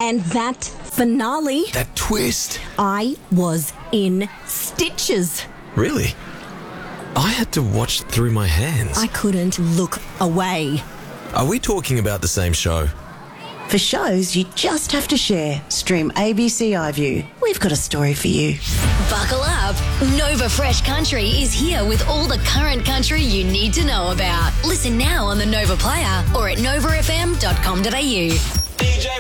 And that finale, That twist. I was in stitches. Really? I had to watch through my hands. I couldn't look away. Are we talking about the same show? For shows you just have to share, stream ABC iView. We've got a story for you. Buckle up. Nova Fresh Country is here with all the current country you need to know about. Listen now on the Nova Player or at novafm.com.au.